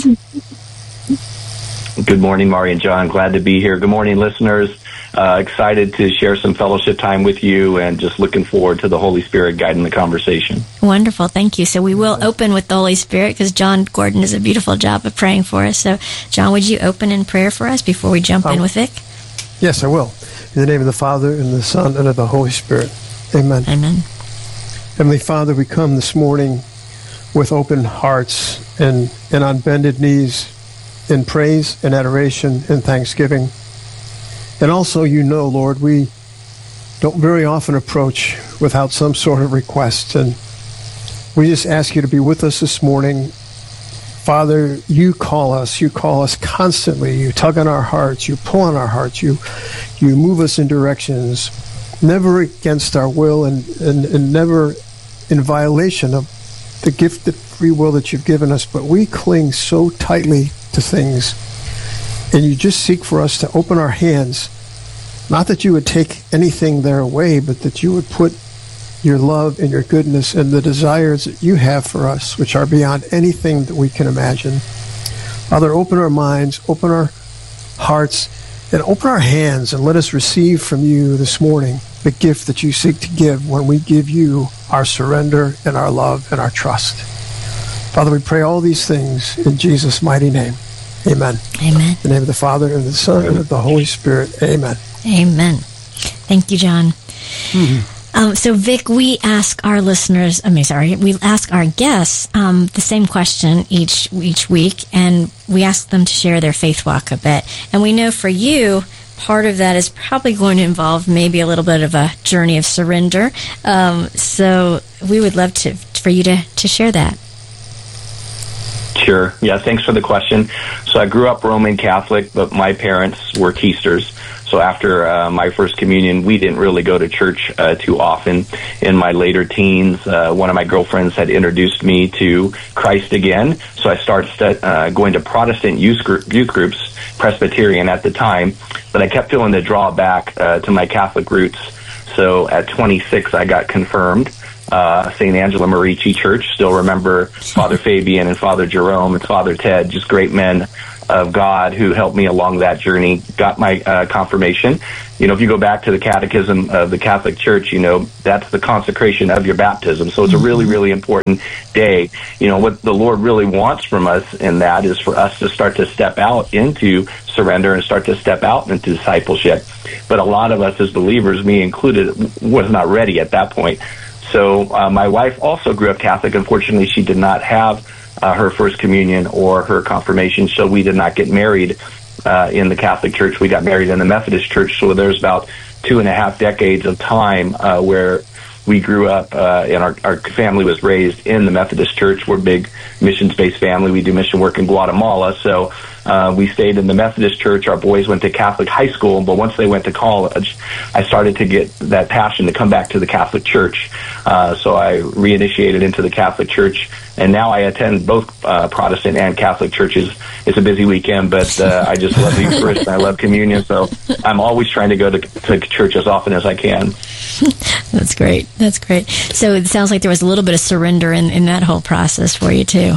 Good morning, Mari and John. Glad to be here. Good morning, listeners. Uh, excited to share some fellowship time with you and just looking forward to the Holy Spirit guiding the conversation. Wonderful. Thank you. So we will open with the Holy Spirit because John Gordon does a beautiful job of praying for us. So, John, would you open in prayer for us before we jump in with Vic? Yes, I will. In the name of the Father, and the Son, and of the Holy Spirit. Amen. Amen. Heavenly Father, we come this morning with open hearts and, and on bended knees in praise and adoration and thanksgiving. And also, you know, Lord, we don't very often approach without some sort of request. And we just ask you to be with us this morning. Father, you call us. You call us constantly. You tug on our hearts. You pull on our hearts. You you move us in directions, never against our will and, and, and never in violation of the gifted free will that you've given us. But we cling so tightly to things. And you just seek for us to open our hands. Not that you would take anything there away, but that you would put your love and your goodness and the desires that you have for us, which are beyond anything that we can imagine. Father, open our minds, open our hearts, and open our hands, and let us receive from you this morning the gift that you seek to give when we give you our surrender and our love and our trust. Father, we pray all these things in Jesus' mighty name. Amen. Amen. In the name of the Father, and the Son, and of the Holy Spirit. Amen. Amen. Thank you, John. Mm-hmm. Um, so, Vic, we ask our listeners, I mean, sorry, we ask our guests um, the same question each each week, and we ask them to share their faith walk a bit. And we know for you, part of that is probably going to involve maybe a little bit of a journey of surrender. Um, so we would love to for you to, to share that. Sure. Yeah, thanks for the question. So I grew up Roman Catholic, but my parents were Keisters. So after uh, my first communion, we didn't really go to church uh, too often. In my later teens, uh, one of my girlfriends had introduced me to Christ again. So I started st- uh, going to Protestant youth, gr- youth groups, Presbyterian at the time, but I kept feeling the draw back uh, to my Catholic roots. So at twenty-six, I got confirmed. Uh, Saint Angela Merici Church. Still remember Father Fabian and Father Jerome and Father Ted, just great men of God who helped me along that journey. Got my uh, confirmation. You know, if you go back to the Catechism of the Catholic Church, you know, that's the consecration of your baptism. So it's a really, really important day. You know, what the Lord really wants from us in that is for us to start to step out into surrender and start to step out into discipleship. But a lot of us as believers, me included, was not ready at that point. So uh, my wife also grew up Catholic. Unfortunately, she did not have uh, her first communion or her confirmation, so we did not get married uh, in the Catholic Church. We got married in the Methodist Church, so there's about two and a half decades of time uh, where we grew up uh, and our, our family was raised in the Methodist Church. We're a big missions-based family. We do mission work in Guatemala, so uh, we stayed in the Methodist Church. Our boys went to Catholic high school, but once they went to college, I started to get that passion to come back to the Catholic Church. Uh, so I reinitiated into the Catholic Church, and now I attend both uh, Protestant and Catholic churches. It's a busy weekend, but uh, I just love the Eucharist and I love communion, so I'm always trying to go to, to church as often as I can. That's great. That's great. So it sounds like there was a little bit of surrender in, in that whole process for you, too.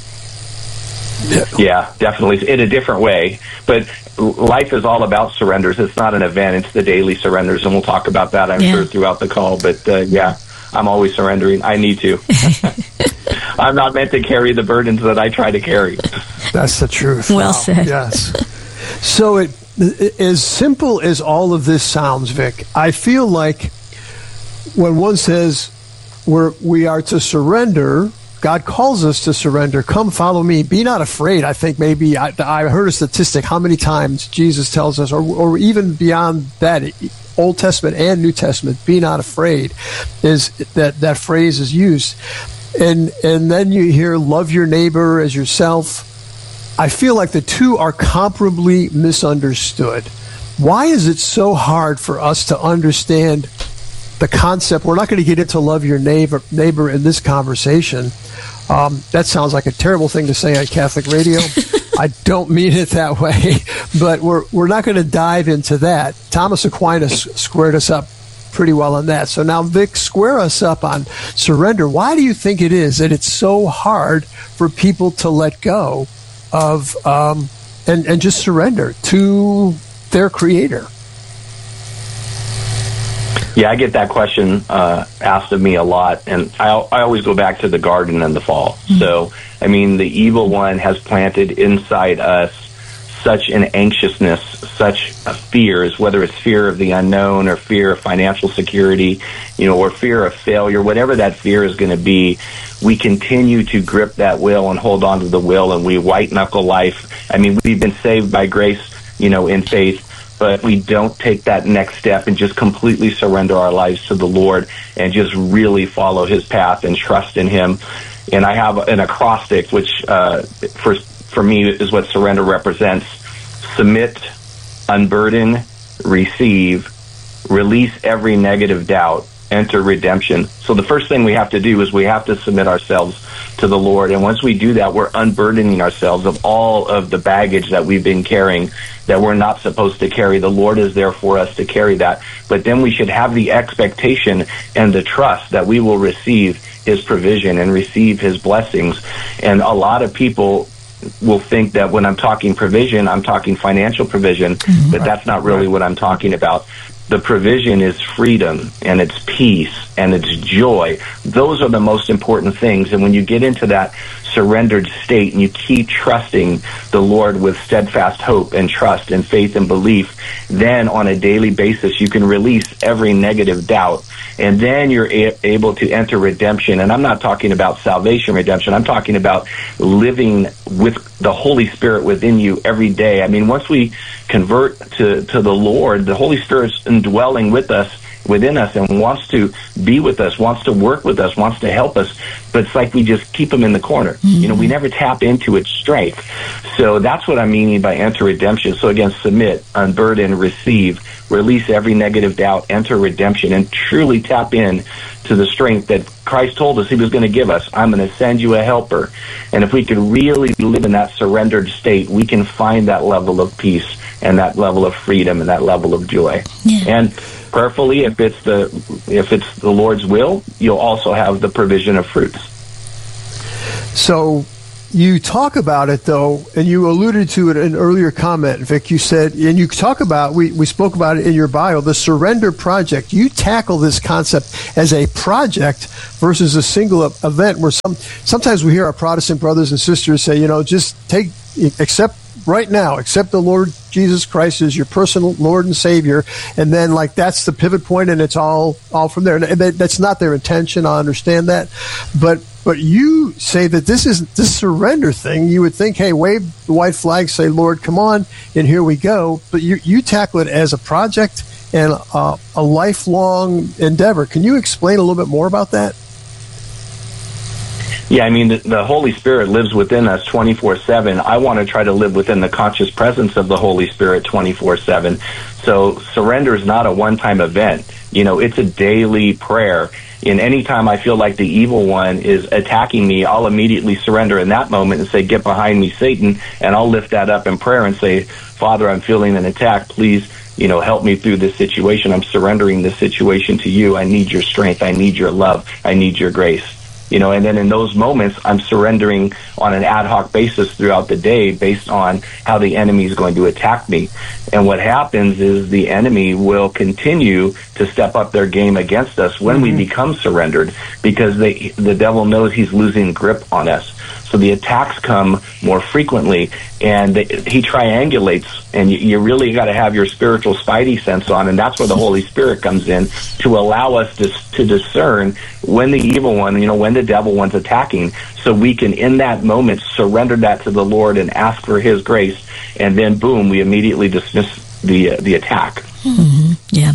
Yeah, definitely, in a different way. But life is all about surrenders. It's not an event. It's the daily surrenders, and we'll talk about that, I'm yeah. sure, throughout the call. But, uh, yeah, I'm always surrendering. I need to. I'm not meant to carry the burdens that I try to carry. That's the truth. Well wow. said. Yes. So it, as simple as all of this sounds, Vic, I feel like when one says we're, we are to surrender, God calls us to surrender. Come follow me. Be not afraid. I think maybe I, I heard a statistic how many times Jesus tells us, or, or even beyond that, Old Testament and New Testament, be not afraid, is that, that phrase is used. And and then you hear love your neighbor as yourself. I feel like the two are comparably misunderstood. Why is it so hard for us to understand the concept? We're not going to get into love your neighbor neighbor in this conversation. Um, that sounds like a terrible thing to say on Catholic radio. I don't mean it that way, but we're we're not going to dive into that. Thomas Aquinas squared us up pretty well on that. So now, Vic, square us up on surrender. Why do you think it is that it's so hard for people to let go of um, and, and just surrender to their Creator? Yeah, I get that question uh, asked of me a lot, and I, I always go back to the garden in the fall. Mm-hmm. So, I mean, the evil one has planted inside us such an anxiousness, such a fears, whether it's fear of the unknown or fear of financial security, you know, or fear of failure, whatever that fear is going to be, we continue to grip that will and hold on to the will, and we white knuckle life. I mean, we've been saved by grace, you know, in faith, but we don't take that next step and just completely surrender our lives to the Lord and just really follow his path and trust in him. And I have an acrostic, which uh, for for me is what surrender represents. Submit, unburden, receive, release every negative doubt, enter redemption. So the first thing we have to do is we have to submit ourselves to the Lord. And once we do that, we're unburdening ourselves of all of the baggage that we've been carrying that we're not supposed to carry. The Lord is there for us to carry that. But then we should have the expectation and the trust that we will receive his provision and receive his blessings. And a lot of people will think that when I'm talking provision, I'm talking financial provision, mm-hmm. but that's not really what I'm talking about. The provision is freedom, and it's peace, and it's joy. Those are the most important things. And when you get into that surrendered state and you keep trusting the Lord with steadfast hope and trust and faith and belief, then on a daily basis you can release every negative doubt. And then you're a- able to enter redemption. And I'm not talking about salvation redemption. I'm talking about living with the Holy Spirit within you every day. I mean, once we convert to, to the Lord, the Holy Spirit's indwelling with us within us and wants to be with us, wants to work with us, wants to help us, but it's like we just keep him in the corner. Mm-hmm. You know, we never tap into its strength. So that's what I'm meaning by enter redemption. So again, submit, unburden, receive, release every negative doubt, enter redemption, and truly tap in to the strength that Christ told us he was going to give us. I'm going to send you a helper. And if we could really live in that surrendered state, we can find that level of peace and that level of freedom and that level of joy. Yeah. And prayerfully, if it's the if it's the Lord's will, you'll also have the provision of fruits. So you talk about it, though, and you alluded to it in an earlier comment, Vic. You said, and you talk about, we, we spoke about it in your bio, the Surrender Project. You tackle this concept as a project versus a single event where some sometimes we hear our Protestant brothers and sisters say, you know, just take, accept right now, accept the Lord Jesus Christ as your personal Lord and Savior, and then like that's the pivot point, and it's all all from there. And that's not their intention. I understand that, but but you say that this is this surrender thing. You would think, hey, wave the white flag, say, Lord, come on, and here we go. But you you tackle it as a project and a, a lifelong endeavor. Can you explain a little bit more about that? Yeah, I mean, the, the Holy Spirit lives within us twenty-four seven. I want to try to live within the conscious presence of the Holy Spirit twenty-four seven. So surrender is not a one-time event. You know, it's a daily prayer. And any time I feel like the evil one is attacking me, I'll immediately surrender in that moment and say, get behind me, Satan, and I'll lift that up in prayer and say, Father, I'm feeling an attack. Please, you know, help me through this situation. I'm surrendering this situation to you. I need your strength. I need your love. I need your grace. You know, and then in those moments, I'm surrendering on an ad hoc basis throughout the day based on how the enemy is going to attack me. And what happens is the enemy will continue to step up their game against us when mm-hmm. we become surrendered, because they, the devil knows he's losing grip on us. So the attacks come more frequently, and they, he triangulates, and you, you really got to have your spiritual spidey sense on, and that's where the Holy Spirit comes in to allow us to, to discern when the evil one, you know, when the devil one's attacking, so we can, in that moment, surrender that to the Lord and ask for his grace, and then, boom, we immediately dismiss the uh, the attack. Mm-hmm. Yeah.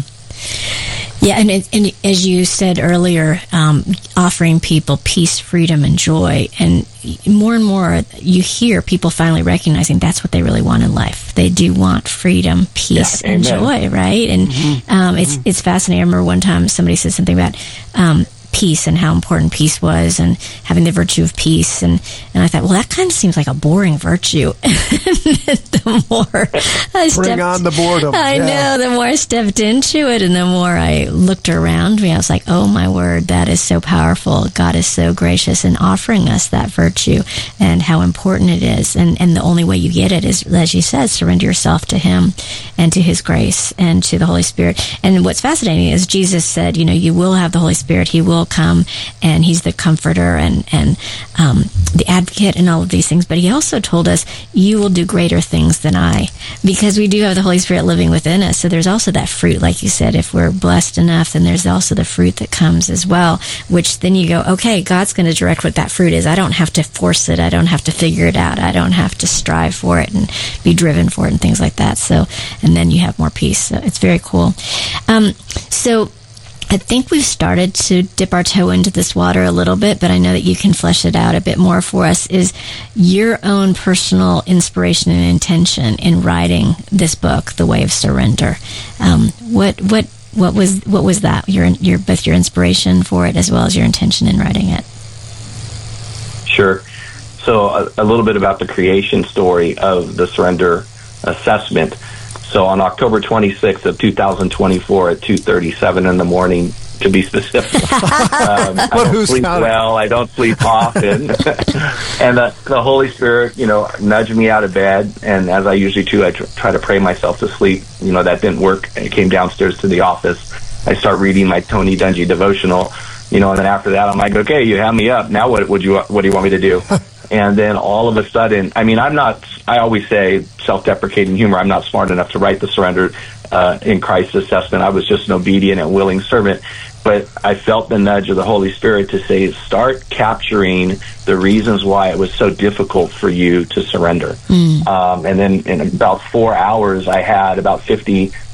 Yeah, and, it, and as you said earlier, um, offering people peace, freedom, and joy, and more and more you hear people finally recognizing that's what they really want in life. They do want freedom, peace, yeah, and joy, right? And mm-hmm. um, it's it's fascinating. I remember one time somebody said something about um, peace and how important peace was, and having the virtue of peace, and, and I thought, well, that kind of seems like a boring virtue. The more I stepped, bring on the boredom. I yeah. know, the more I stepped into it, and the more I looked around me, I was like, oh my word, that is so powerful. God is so gracious in offering us that virtue, and how important it is. And and the only way you get it is, as you said, surrender yourself to Him and to His grace and to the Holy Spirit. And what's fascinating is Jesus said, you know, you will have the Holy Spirit. He will come, and He's the comforter and and um, the advocate and all of these things. But He also told us, you will do greater things than I, because we do have the Holy Spirit living within us. So there's also that fruit, like you said. If we're blessed enough, then there's also the fruit that comes as well, which then you go, okay, God's going to direct what that fruit is. I don't have to force it. I don't have to figure it out. I don't have to strive for it and be driven for it and things like that. So, and then you have more peace. So it's very cool. Um, so I think we've started to dip our toe into this water a little bit, but I know that you can flesh it out a bit more for us. Is your own personal inspiration and intention in writing this book, The Way of Surrender? Um, what what what was what was that? Your your both your inspiration for it as well as your intention in writing it. Sure. So a, a little bit about the creation story of the surrender assessment. So on October twenty-sixth of two thousand twenty-four at two thirty-seven in the morning, to be specific, um, I don't sleep counting? well, I don't sleep often, and the, the Holy Spirit, you know, nudged me out of bed, and as I usually do, I tr- try to pray myself to sleep. You know, that didn't work. I came downstairs to the office. I start reading my Tony Dungy devotional, you know, and then after that, I'm like, okay, you have me up. Now what would you, what do you want me to do? And then all of a sudden, I mean, I'm not, I always say self-deprecating humor, I'm not smart enough to write the surrender uh, in Christ assessment. I was just an obedient and willing servant. But I felt the nudge of the Holy Spirit to say, start capturing the reasons why it was so difficult for you to surrender. Mm. Um, and then in about four hours, I had about fifty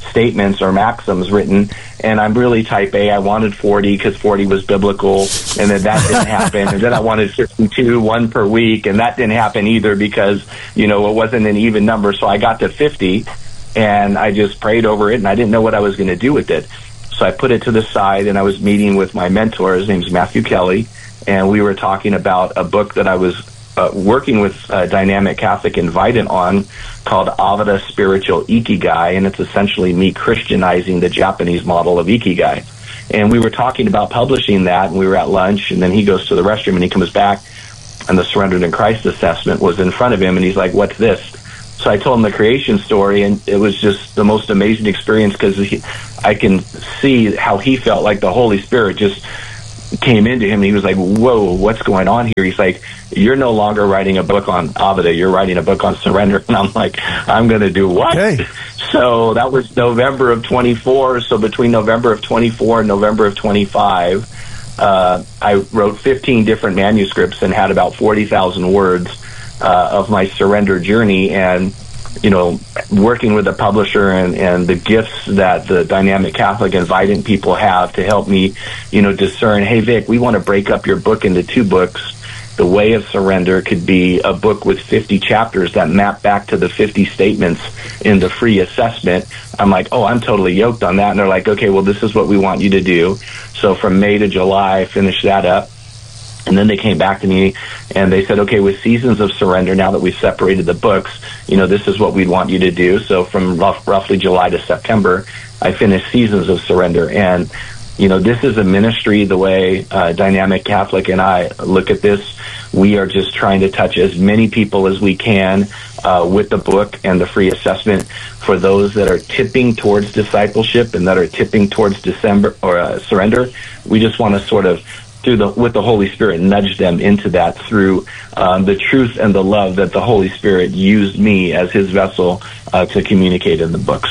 statements or maxims written, and I'm really type A. I wanted forty because forty was biblical, and then that didn't happen. And then I wanted fifty-two, one per week, and that didn't happen either because, you know, it wasn't an even number. So I got to fifty, and I just prayed over it, and I didn't know what I was going to do with it. So I put it to the side, and I was meeting with my mentor. His name's Matthew Kelly, and we were talking about a book that I was uh, working with uh, Dynamic Catholic Invited on called Avada Spiritual Ikigai, and it's essentially me Christianizing the Japanese model of Ikigai. And we were talking about publishing that, and we were at lunch, and then he goes to the restroom, and he comes back, and the Surrendered in Christ assessment was in front of him, and he's like, "What's this?" So I told him the creation story, and it was just the most amazing experience because I can see how he felt like the Holy Spirit just came into him, and he was like, "Whoa, what's going on here?" He's like, "You're no longer writing a book on Avada, you're writing a book on surrender." And I'm like, "I'm going to do what?" Okay. So that was November of twenty-four. So between November of twenty-four and November of twenty-five, uh, I wrote fifteen different manuscripts and had about forty thousand words uh, of my surrender journey. And you know, working with a publisher and, and the gifts that the Dynamic Catholic Invitant people have to help me, you know, discern, hey, Vic, we want to break up your book into two books. The Way of Surrender could be a book with fifty chapters that map back to the fifty statements in the free assessment. I'm like, oh, I'm totally yoked on that. And they're like, okay, well, this is what we want you to do. So from May to July, I finished that up. And then they came back to me and they said, okay, with Seasons of Surrender, now that we've separated the books, you know, this is what we'd want you to do. So from rough, roughly July to September, I finished Seasons of Surrender. And, you know, this is a ministry, the way uh, Dynamic Catholic and I look at this. We are just trying to touch as many people as we can uh, with the book and the free assessment for those that are tipping towards discipleship and that are tipping towards December or uh, surrender. We just want to sort of through the with the Holy Spirit nudge them into that through um, the truth and the love that the Holy Spirit used me as his vessel uh, to communicate in the books.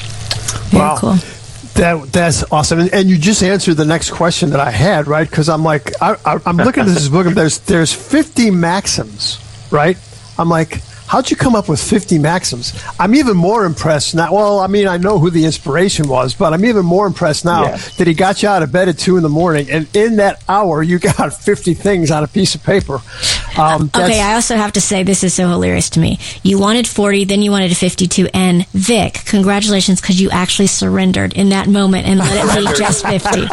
Wow. Cool. That that's awesome, and, and you just answered the next question that I had, right? Because I'm like, I, I, I'm looking at this book, and there's there's fifty maxims, right? I'm like, how'd you come up with fifty maxims? I'm even more impressed now. Well, I mean, I know who the inspiration was, but I'm even more impressed now yeah. that he got you out of bed at two in the morning, and in that hour, you got fifty things on a piece of paper. Um, okay, I also have to say this is so hilarious to me. You wanted forty, then you wanted fifty-two, and Vic, congratulations, because you actually surrendered in that moment and let it be just fifty.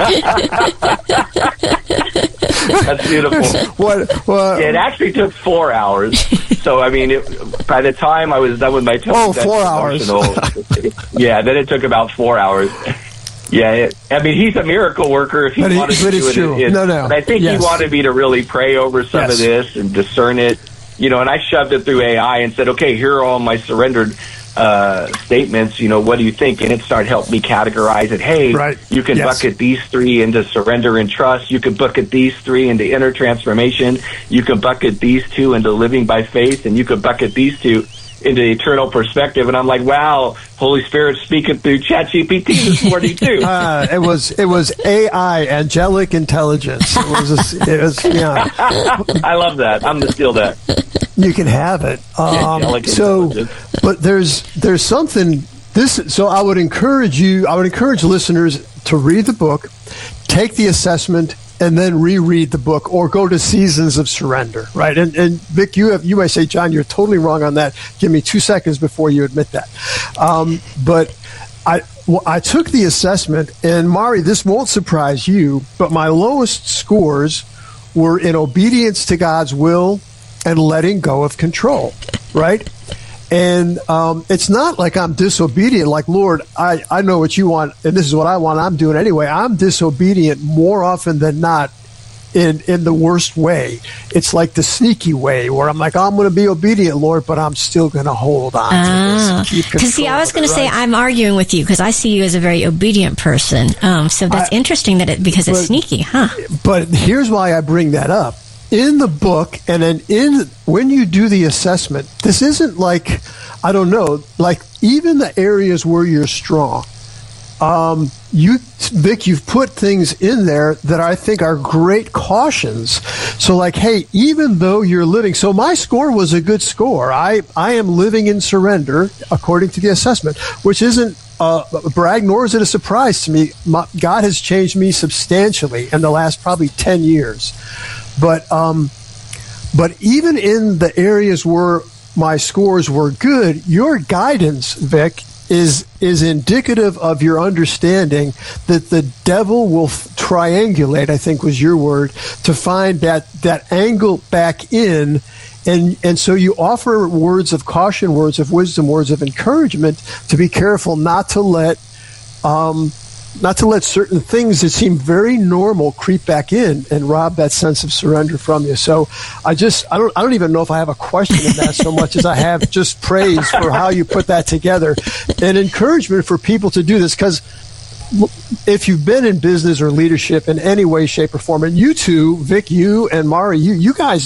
That's beautiful. What, what? It actually took four hours. So, I mean, it, by the time I was done with my Tony oh, four hours. Yeah, then it took about four hours. Yeah, it, I mean, he's a miracle worker if he but wanted he, to do it. True. it no, no. But I think yes. he wanted me to really pray over some yes. of this and discern it. You know, and I shoved it through A I and said, okay, here are all my surrendered uh, statements. You know, what do you think? And it started helping me categorize it. Hey, right. you can yes. bucket these three into surrender and trust. You can bucket these three into inner transformation. You can bucket these two into living by faith. And you can bucket these two into eternal perspective. And I'm like, wow, Holy Spirit speaking through ChatGPT this morning too. Uh, it was it was A I, angelic intelligence. It was, a, it was yeah. I love that. I'm gonna steal that. You can have it. Um, so, but there's there's something. This so I would encourage you. I would encourage listeners to read the book, take the assessment, and then reread the book or go to Seasons of Surrender, right? And, and Vic, you have, you may say, John, you're totally wrong on that. Give me two seconds before you admit that. Um, but I, well, I took the assessment, and Mari, this won't surprise you, but my lowest scores were in obedience to God's will and letting go of control, right? And um, it's not like I'm disobedient, like, Lord, I, I know what you want, and this is what I want, I'm doing anyway. I'm disobedient more often than not in, in the worst way. It's like the sneaky way where I'm like, oh, I'm going to be obedient, Lord, but I'm still going to hold on ah. to this. Because, see, I was going to say, I'm arguing with you because I see you as a very obedient person. Um, so that's I, interesting that it because but, it's sneaky, huh? But here's why I bring that up. In the book, and then in when you do the assessment, this isn't like, I don't know, like even the areas where you're strong. Um, you, Vic, you've put things in there that I think are great cautions. So like, hey, even though you're living, so my score was a good score. I, I am living in surrender according to the assessment, which isn't uh, brag, nor is it a surprise to me. My, God has changed me substantially in the last probably ten years. But um, but even in the areas where my scores were good, your guidance, Vic, is is indicative of your understanding that the devil will triangulate, I think was your word, to find that, that angle back in. And and so you offer words of caution, words of wisdom, words of encouragement to be careful not to let um, not to let certain things that seem very normal creep back in and rob that sense of surrender from you. So I just I don't I don't even know if I have a question in that so much as I have just praise for how you put that together and encouragement for people to do this, because if you've been in business or leadership in any way, shape, or form, and you two, Vic, you and Mari, you you guys